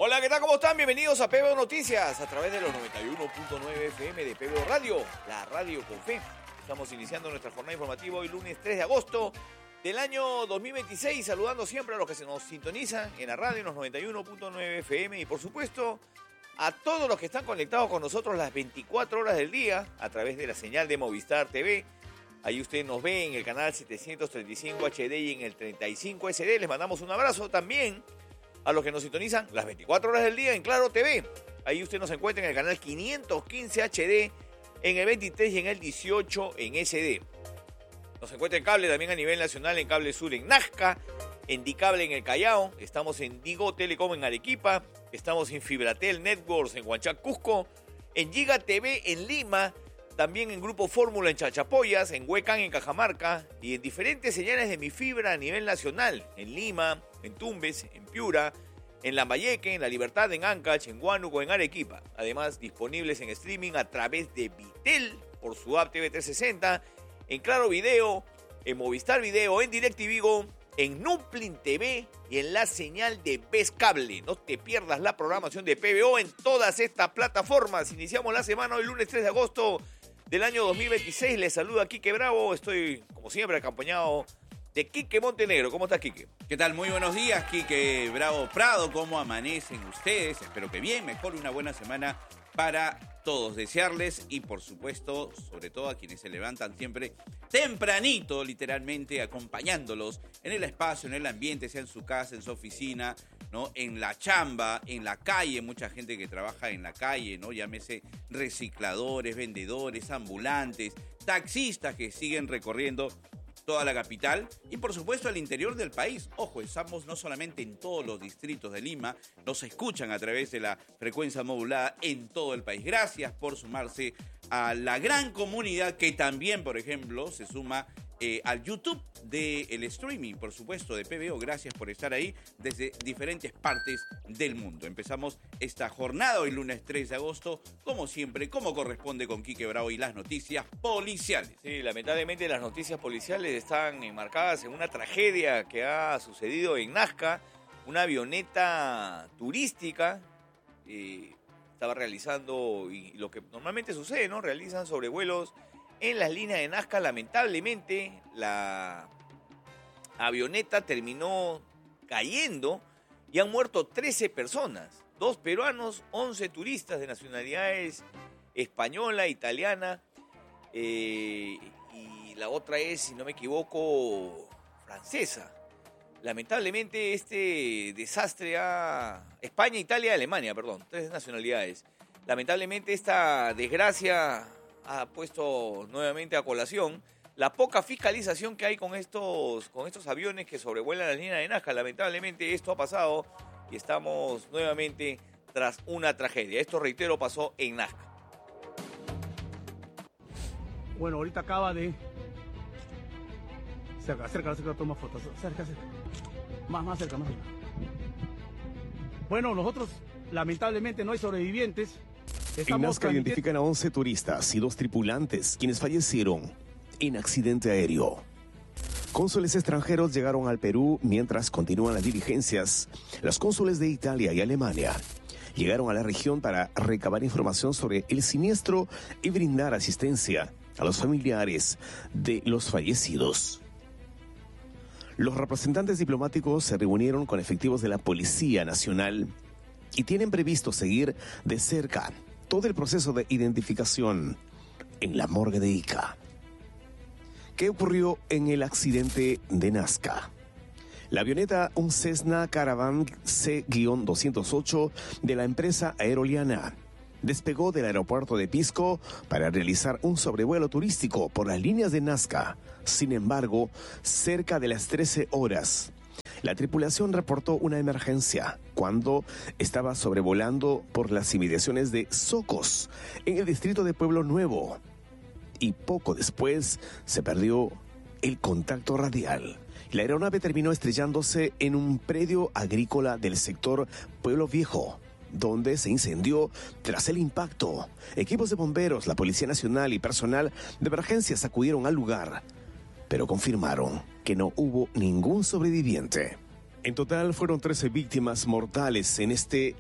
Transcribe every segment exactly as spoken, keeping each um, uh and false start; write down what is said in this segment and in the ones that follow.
Hola, ¿qué tal? ¿Cómo están? Bienvenidos a P B O Noticias a través de los noventa y uno punto nueve F M de P B O Radio, la radio con fe. Estamos iniciando nuestra jornada informativa hoy lunes tres de agosto del año dos mil veintiséis, saludando siempre a los que se nos sintonizan en la radio en los noventa y uno punto nueve F M y por supuesto a todos los que están conectados con nosotros las veinticuatro horas del día a través de la señal de Movistar T V. Ahí usted nos ve en el canal setecientos treinta y cinco H D y en el treinta y cinco S D. Les mandamos un abrazo también a los que nos sintonizan las veinticuatro horas del día en Claro T V. Ahí usted nos encuentra en el canal quinientos quince H D, en el veintitrés y en el dieciocho en S D. Nos encuentra en cable también a nivel nacional, en Cable Sur en Nazca, en Dicable en el Callao, estamos en Digo Telecom en Arequipa, estamos en Fibratel Networks en Huanchac, Cusco, en Giga T V en Lima, también en Grupo Fórmula en Chachapoyas, en Huecan en Cajamarca y en diferentes señales de Mi Fibra a nivel nacional, en Lima, en Tumbes, en Piura, en Lambayeque, en La Libertad, en Ancash, en Huánuco, en Arequipa. Además, disponibles en streaming a través de Vitel, por su app T V trescientos sesenta, en Claro Video, en Movistar Video, en DirecTV Go, en Nuplin T V y en la señal de Ves Cable. No te pierdas la programación de P B O en todas estas plataformas. Iniciamos la semana hoy lunes tres de agosto del año dos mil veintiséis. Les saluda Quique Bravo. Estoy, como siempre, acompañado de Quique Montenegro. ¿Cómo estás, Quique? ¿Qué tal? Muy buenos días, Quique Bravo Prado. ¿Cómo amanecen ustedes? Espero que bien, mejor una buena semana para todos. Desearles y, por supuesto, sobre todo a quienes se levantan siempre tempranito, literalmente, acompañándolos en el espacio, en el ambiente, sea en su casa, en su oficina, ¿no? En la chamba, en la calle, mucha gente que trabaja en la calle, ¿no? Llámese recicladores, vendedores, ambulantes, taxistas que siguen recorriendo toda la capital y por supuesto al interior del país. Ojo, estamos no solamente en todos los distritos de Lima, nos escuchan a través de la frecuencia modulada en todo el país. Gracias por sumarse a la gran comunidad que también, por ejemplo, se suma eh, al YouTube del streaming, por supuesto, de P B O. Gracias por estar ahí desde diferentes partes del mundo. Empezamos esta jornada hoy lunes tres de agosto, como siempre, como corresponde con Quique Bravo y las noticias policiales. Sí, lamentablemente las noticias policiales están enmarcadas en una tragedia que ha sucedido en Nazca. Una avioneta turística eh, estaba realizando y lo que normalmente sucede, ¿no? Realizan sobrevuelos en las líneas de Nazca. Lamentablemente la avioneta terminó cayendo y han muerto trece personas, dos peruanos, once turistas de nacionalidades española, italiana, eh, y la otra es, si no me equivoco, francesa. Lamentablemente este desastre a España, Italia y Alemania, perdón, tres nacionalidades. Lamentablemente esta desgracia ha puesto nuevamente a colación la poca fiscalización que hay con estos, con estos aviones que sobrevuelan la línea de Nazca. Lamentablemente esto ha pasado y estamos nuevamente tras una tragedia. Esto, reitero, pasó en Nazca. Bueno, ahorita acaba de... Cerca, cerca, cerca, toma fotos. Cerca, cerca. Más, más cerca, más cerca. Bueno, nosotros, lamentablemente, no hay sobrevivientes. En Nazca identifican a once turistas y dos tripulantes, quienes fallecieron en accidente aéreo. Cónsules extranjeros llegaron al Perú mientras continúan las diligencias. Los cónsules de Italia y Alemania llegaron a la región para recabar información sobre el siniestro y brindar asistencia a los familiares de los fallecidos. Los representantes diplomáticos se reunieron con efectivos de la Policía Nacional y tienen previsto seguir de cerca todo el proceso de identificación en la morgue de Ica. ¿Qué ocurrió en el accidente de Nazca? La avioneta, un Cessna Caravan C doscientos ocho de la empresa Aeroliana, despegó del aeropuerto de Pisco para realizar un sobrevuelo turístico por las líneas de Nazca. Sin embargo, cerca de las trece horas, la tripulación reportó una emergencia cuando estaba sobrevolando por las inmediaciones de Socos, en el distrito de Pueblo Nuevo. Y poco después se perdió el contacto radial. La aeronave terminó estrellándose en un predio agrícola del sector Pueblo Viejo, donde se incendió tras el impacto. Equipos de bomberos, la Policía Nacional y personal de emergencias acudieron al lugar, pero confirmaron que no hubo ningún sobreviviente. En total fueron trece víctimas mortales en este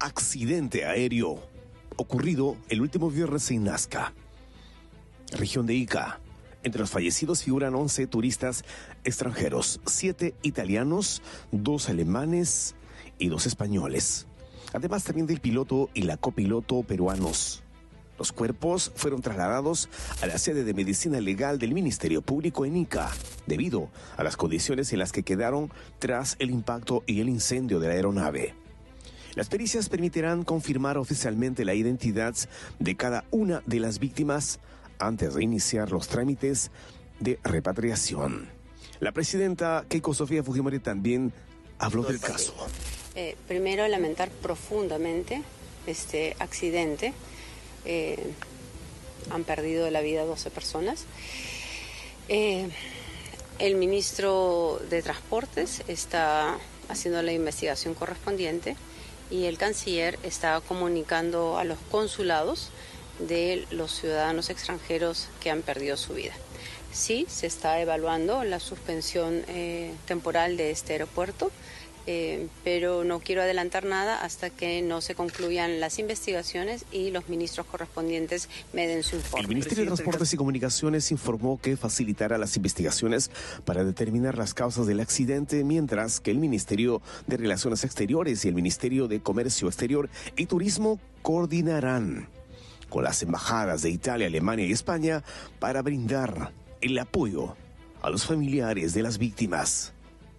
accidente aéreo ocurrido el último viernes en Nazca, región de Ica. Entre los fallecidos figuran once turistas extranjeros, siete italianos, dos alemanes y dos españoles. Además también del piloto y la copiloto peruanos. Los cuerpos fueron trasladados a la sede de medicina legal del Ministerio Público en Ica, debido a las condiciones en las que quedaron tras el impacto y el incendio de la aeronave. Las pericias permitirán confirmar oficialmente la identidad de cada una de las víctimas antes de iniciar los trámites de repatriación. La presidenta Keiko Sofía Fujimori también habló del caso. Eh, primero, lamentar profundamente este accidente. Eh, han perdido la vida doce personas. Eh, el ministro de Transportes está haciendo la investigación correspondiente y el canciller está comunicando a los consulados de los ciudadanos extranjeros que han perdido su vida. Sí, se está evaluando la suspensión eh, temporal de este aeropuerto, eh, pero no quiero adelantar nada hasta que no se concluyan las investigaciones y los ministros correspondientes me den su informe. El Ministerio de Transportes y Comunicaciones informó que facilitará las investigaciones para determinar las causas del accidente, mientras que el Ministerio de Relaciones Exteriores y el Ministerio de Comercio Exterior y Turismo coordinarán con las embajadas de Italia, Alemania y España para brindar el apoyo a los familiares de las víctimas.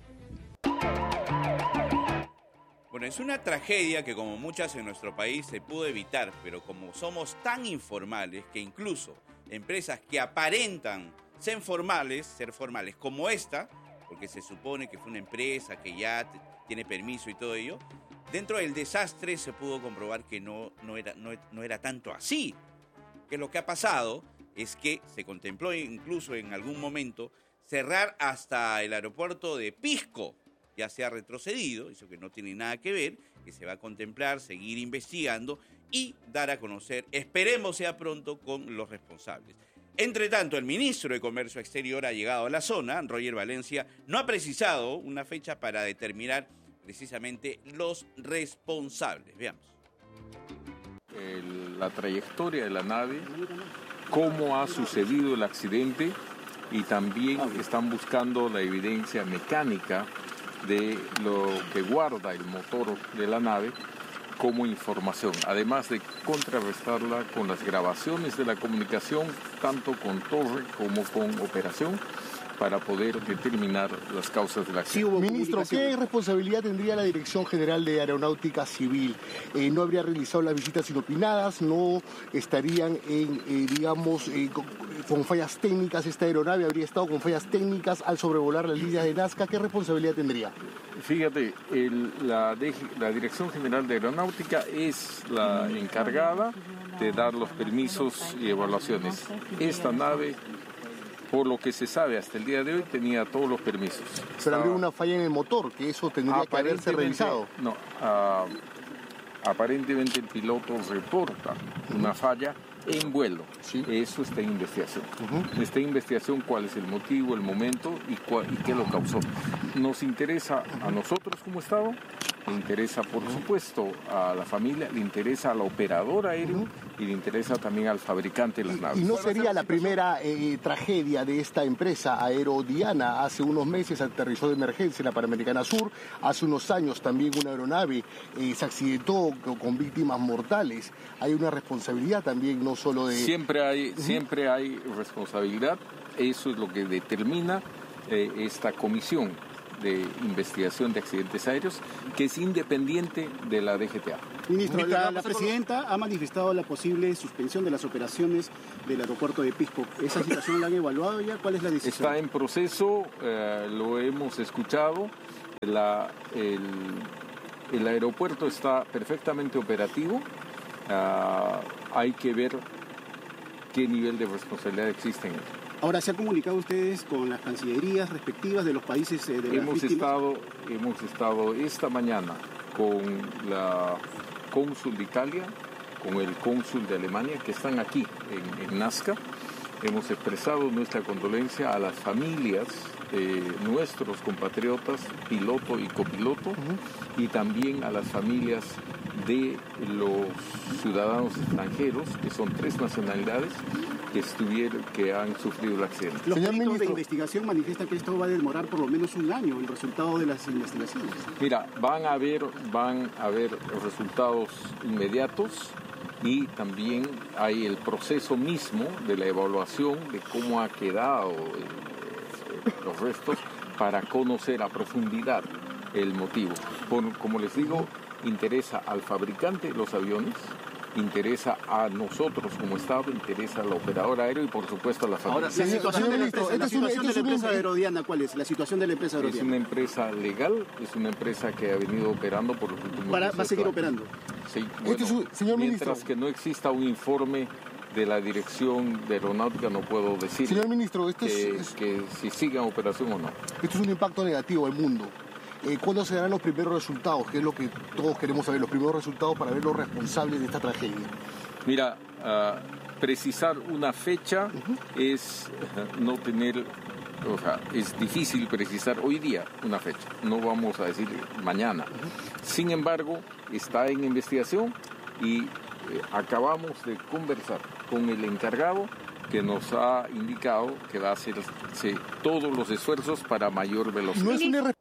Bueno, es una tragedia que como muchas en nuestro país se pudo evitar, pero como somos tan informales que incluso empresas que aparentan ser formales, ser formales como esta, porque se supone que fue una empresa que ya t- tiene permiso y todo ello, dentro del desastre se pudo comprobar que no, no, era, no, no era tanto así. Que lo que ha pasado es que se contempló incluso en algún momento cerrar hasta el aeropuerto de Pisco. Ya se ha retrocedido, eso que no tiene nada que ver, que se va a contemplar, seguir investigando y dar a conocer, esperemos sea pronto, con los responsables. Entre tanto, el ministro de Comercio Exterior ha llegado a la zona, Roger Valencia, no ha precisado una fecha para determinar precisamente los responsables. Veamos. El, la trayectoria de la nave, cómo ha sucedido el accidente y también están buscando la evidencia mecánica de lo que guarda el motor de la nave como información, además de contrarrestarla con las grabaciones de la comunicación, tanto con torre como con operación, para poder determinar las causas del accidente. Sí, ministro, ¿qué responsabilidad tendría la Dirección General de Aeronáutica Civil? Eh, ¿No habría realizado las visitas inopinadas? ¿No estarían en, eh, digamos, eh, con, con fallas técnicas? ¿Esta aeronave habría estado con fallas técnicas al sobrevolar las líneas de Nazca? ¿Qué responsabilidad tendría? Fíjate, el, la, de, la Dirección General de Aeronáutica es la encargada de dar los permisos y evaluaciones. Esta nave, por lo que se sabe hasta el día de hoy, tenía todos los permisos. Pero Estaba... habría una falla en el motor, que eso tendría que haberse revisado. No, uh, aparentemente el piloto reporta una falla en vuelo. Sí. Eso está en investigación. Uh-huh. Está en investigación cuál es el motivo, el momento y, cuál, y qué lo causó. Nos interesa a nosotros como Estado, le interesa por supuesto a la familia, le interesa al operador aéreo uh-huh. y le interesa también al fabricante de las naves. ¿Y no sería la primera eh, tragedia de esta empresa Aerodiana? Hace unos meses aterrizó de emergencia en la Panamericana Sur, hace unos años también una aeronave eh, se accidentó con víctimas mortales. Hay una responsabilidad también, no solo de... Siempre hay, uh-huh. siempre hay responsabilidad, eso es lo que determina eh, esta comisión de investigación de accidentes aéreos, que es independiente de la D G T A. Ministro, la, la presidenta ha manifestado la posible suspensión de las operaciones del aeropuerto de Pisco. ¿Esa situación la han evaluado ya? ¿Cuál es la decisión? Está en proceso, eh, lo hemos escuchado. La, el, el aeropuerto está perfectamente operativo. Uh, hay que ver qué nivel de responsabilidad existe en él. Ahora, ¿se han comunicado ustedes con las cancillerías respectivas de los países eh, de las hemos víctimas? estado Hemos estado esta mañana con la cónsul de Italia, con el cónsul de Alemania, que están aquí en, en Nazca. Hemos expresado nuestra condolencia a las familias eh, nuestros compatriotas, piloto y copiloto, uh-huh. y también a las familias de los ciudadanos extranjeros, que son tres nacionalidades, que estuvieron, que han sufrido el accidente. Los peritos de investigación manifiestan que esto va a demorar por lo menos un año, el resultado de las investigaciones. Mira, van a haber, van a haber resultados inmediatos y también hay el proceso mismo de la evaluación de cómo ha quedado eh, los restos para conocer a profundidad el motivo. Por, como les digo, interesa al fabricante de los aviones, interesa a nosotros como Estado, interesa al operador aéreo y por supuesto a la familia. Ahora, la situación de la empresa, la situación de la empresa Aerodiana, ¿cuál es? La situación de la empresa Aerodiana. Es una empresa legal, es una empresa que ha venido operando por los últimos años. ¿Va a seguir operando? Sí, bueno, su, señor mientras ministro. que no exista un informe de la Dirección de Aeronáutica no puedo decir señor ministro, esto que, es, que si siga en operación o no. Esto es un impacto negativo al mundo. Eh, ¿Cuándo se darán los primeros resultados? Que es lo que todos queremos saber, los primeros resultados para ver los responsables de esta tragedia. Mira, uh, precisar una fecha uh-huh. es uh, no tener, o sea, es difícil precisar hoy día una fecha, no vamos a decir mañana. Uh-huh. Sin embargo, está en investigación y eh, acabamos de conversar con el encargado que nos ha indicado que va a hacerse todos los esfuerzos para mayor velocidad. No es una...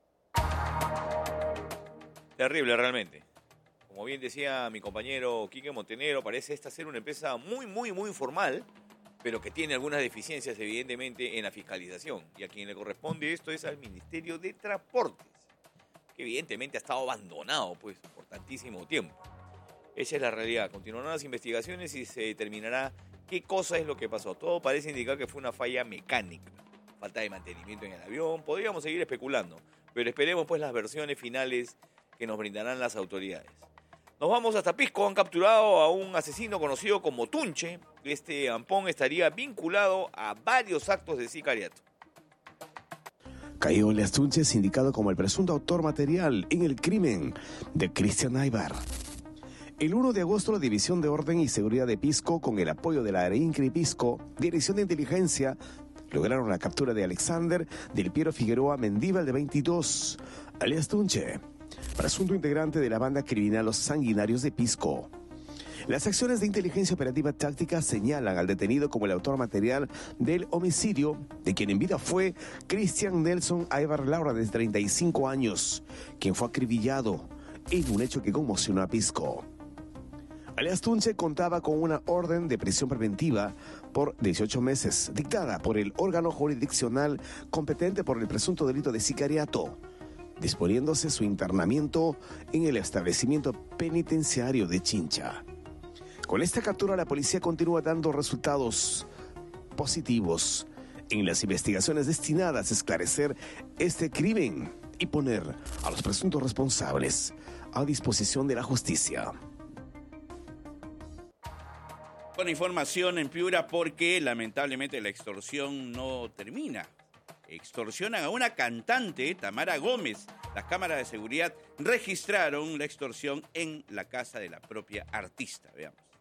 Terrible realmente. Como bien decía mi compañero Quique Montenegro, parece esta ser una empresa muy, muy, muy formal, pero que tiene algunas deficiencias evidentemente en la fiscalización. Y a quien le corresponde esto es al Ministerio de Transportes, que evidentemente ha estado abandonado pues, por tantísimo tiempo. Esa es la realidad. Continuarán las investigaciones y se determinará qué cosa es lo que pasó. Todo parece indicar que fue una falla mecánica, falta de mantenimiento en el avión. Podríamos seguir especulando, pero esperemos pues las versiones finales que nos brindarán las autoridades. Nos vamos hasta Pisco. Han capturado a un asesino conocido como Tunche. Este ampón estaría vinculado a varios actos de sicariato. Cayo Elias Tunche es indicado como el presunto autor material en el crimen de Cristian Aybar. El uno de agosto, la División de Orden y Seguridad de Pisco, con el apoyo de la AREINCRI Pisco, Dirección de Inteligencia, lograron la captura de Alexander Del Piero Figueroa Mendíbal, de veintidós, alias Tunche, presunto integrante de la banda criminal Los Sanguinarios de Pisco. Las acciones de inteligencia operativa táctica señalan al detenido como el autor material del homicidio, de quien en vida fue Cristian Nelson Aybar Laura, de treinta y cinco años, quien fue acribillado en un hecho que conmocionó a Pisco. Alias Tunche contaba con una orden de prisión preventiva por dieciocho meses, dictada por el órgano jurisdiccional competente por el presunto delito de sicariato, disponiéndose su internamiento en el establecimiento penitenciario de Chincha. Con esta captura, la policía continúa dando resultados positivos en las investigaciones destinadas a esclarecer este crimen y poner a los presuntos responsables a disposición de la justicia. Con información en Piura, porque lamentablemente la extorsión no termina. Extorsionan a una cantante, Tamara Gómez. Las cámaras de seguridad registraron la extorsión en la casa de la propia artista. Veamos.